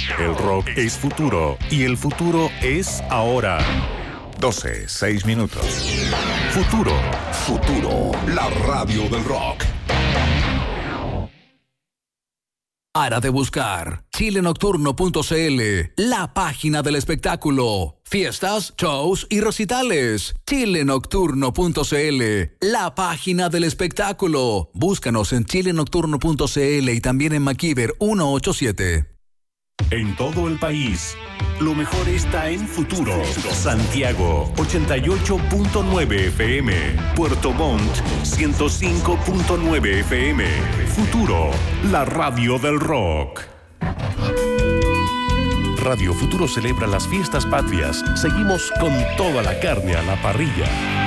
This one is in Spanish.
El rock es futuro y el futuro es ahora. 12:06. Futuro. Futuro, la radio del rock. Para de buscar chilenocturno.cl, la página del espectáculo. Fiestas, shows y recitales. chilenocturno.cl, la página del espectáculo. Búscanos en chilenocturno.cl y también en MacIver 187. En todo el país, lo mejor está en Futuro. Santiago, 88.9 FM. Puerto Montt, 105.9 FM. Futuro, la radio del rock. Radio Futuro celebra las fiestas patrias. Seguimos con toda la carne a la parrilla.